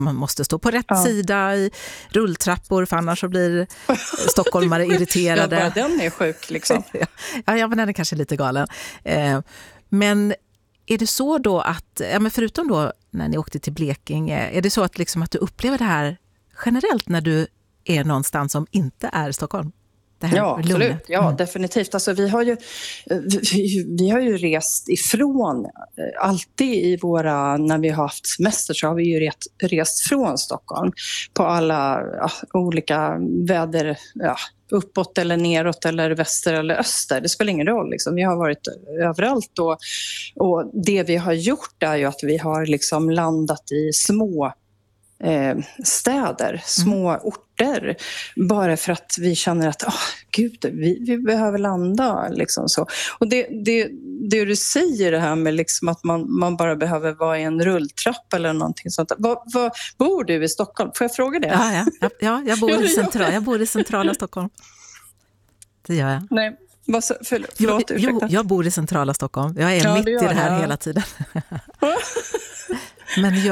Man måste stå på rätt sida i rulltrappor, för annars så blir stockholmare irriterade. Ja, bara den är sjuk liksom. Ja, men den är kanske lite galen. Men är det så då att, men förutom då när ni åkte till Blekinge, är det så att, liksom, att du upplever det här generellt när du är någonstans som inte är Stockholm? Ja, absolut. Ja, definitivt. Alltså, vi har ju rest ifrån, alltid i våra, när vi har haft semester så har vi ju rest från Stockholm på alla olika väder, uppåt eller neråt eller väster eller öster. Det spelar ingen roll. Liksom. Vi har varit överallt och det vi har gjort är ju att vi har liksom landat i små städer, små orter, bara för att vi känner att vi behöver landa liksom så. Och det du säger, det här med liksom att man bara behöver vara i en rulltrapp eller någonting sånt. Var bor du i Stockholm? Får jag fråga det? Ja, jag bor i centrala Stockholm. Det gör jag. Nej. Förlåt, jag bor i centrala Stockholm. Jag är mitt i det här hela tiden. Men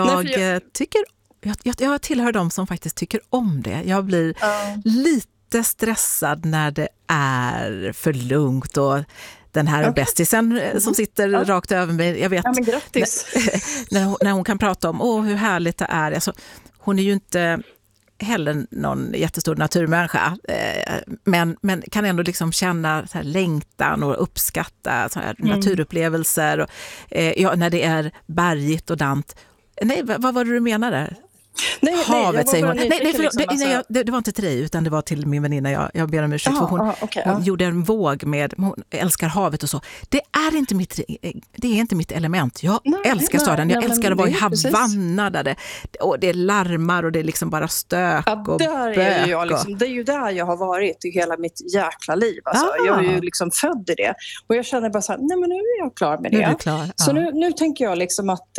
jag tillhör dem som faktiskt tycker om det. Jag blir lite stressad när det är för lugnt och den här bästisen som sitter rakt över mig. Jag vet, men grattis. när hon kan prata om hur härligt det är. Alltså, hon är ju inte heller någon jättestor naturmänniska, men kan ändå liksom känna så här längtan och uppskatta så här naturupplevelser och, när det är bergigt och dant. Nej, vad var det du menade? Havet, säger hon. Nej, det var inte till dig, utan det var till min väninna. Jag ber om ursäkt, för hon gjorde en våg med, hon älskar havet och så. Det är inte mitt element. Jag älskar staden. Jag älskar att vara i Havanna där det larmar och det är liksom bara stök och bök. Det är ju där jag har varit i hela mitt jäkla liv. Alltså. Jag är ju liksom född i det. Och jag känner bara så här, nej men nu är jag klar med det. Nu är du klar. Så nu tänker jag liksom att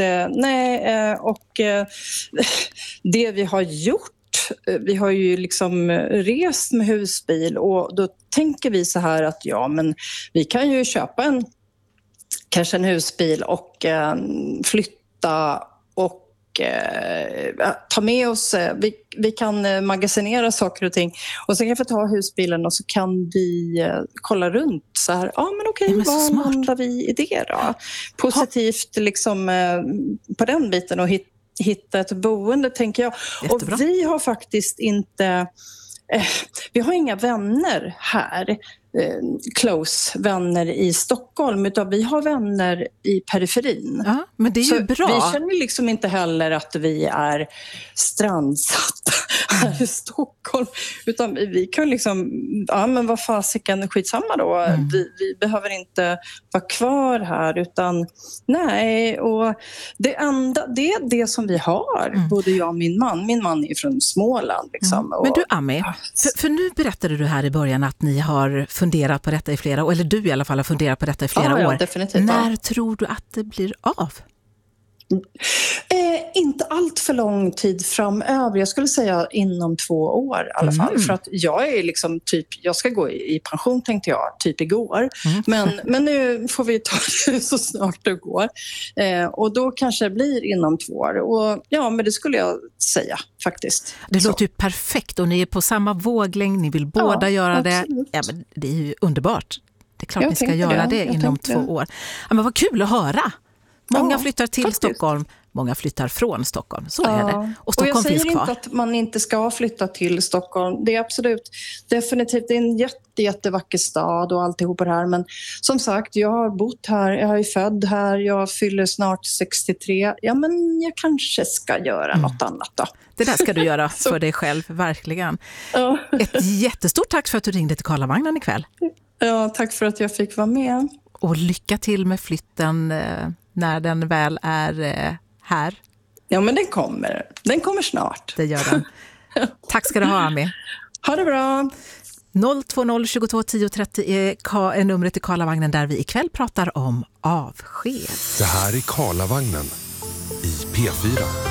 det vi har gjort, vi har ju liksom rest med husbil och då tänker vi så här att men vi kan ju köpa kanske en husbil och flytta och ta med oss, vi kan magasinera saker och ting och sen kan vi ta husbilen och så kan vi kolla runt så här, men okej, vad landar vi i det då? Positivt liksom på den biten och hitta ett boende, tänker jag. Jättebra. Och vi har faktiskt inte vi har inga vänner här, close vänner i Stockholm, utan vi har vänner i periferin. Ja, men det är ju bra. Vi känner liksom inte heller att vi är strandsatta här i Stockholm, utan vi kan liksom, men vad fasiken, skitsamma då. Vi behöver inte vara kvar här, utan nej, och det är det som vi har, både jag och min man är från Småland liksom. Men du, Ami, för nu berättade du här i början att ni har funderat på detta i flera år, eller du i alla fall har funderat på detta i flera år. Definitivt. När tror du att det blir av? Inte allt för lång tid framöver. Jag skulle säga inom 2 år i alla fall. För att jag är liksom jag ska gå i pension, tänkte jag, typ igår. Men nu får vi ta det så snart det går. Och då kanske det blir inom 2 år. Och men det skulle jag säga faktiskt. Det låter ju perfekt och ni är på samma våglängd. Ni vill båda göra absolut. Det. Men det är ju underbart. Det är klart ni ska göra det inom 2 år. Ja, men vad kul att höra. Många flyttar till faktiskt. Stockholm, många flyttar från Stockholm. Så är det. Och Stockholm finns kvar. Jag säger inte att man inte ska flytta till Stockholm. Det är absolut, definitivt, det är en jättevacker stad och alltihop det här. Men som sagt, jag har bott här, jag är född här, jag fyller snart 63. Ja, men jag kanske ska göra något annat då. Det där ska du göra för dig själv, verkligen. Ja. Ett jättestort tack för att du ringde till Karlavagnen ikväll. Ja, tack för att jag fick vara med. Och lycka till med flytten när den väl är här. Ja, men den kommer snart. Det gör den. Tack ska du ha, Ami. Ha det bra. 020 22 10 30 är numret till Karlavagnen där vi ikväll pratar om avsked. Det här är Karlavagnen i P4.